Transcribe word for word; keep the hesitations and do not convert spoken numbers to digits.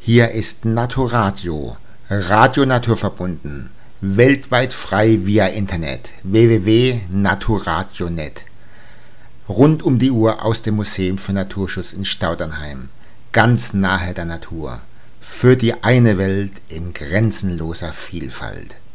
Hier ist Naturadio, Radio naturverbunden, weltweit frei via Internet, w w w punkt naturadio punkt net. Rund um die Uhr aus dem Museum für Naturschutz in Staudernheim, ganz nahe der Natur, für die eine Welt in grenzenloser Vielfalt.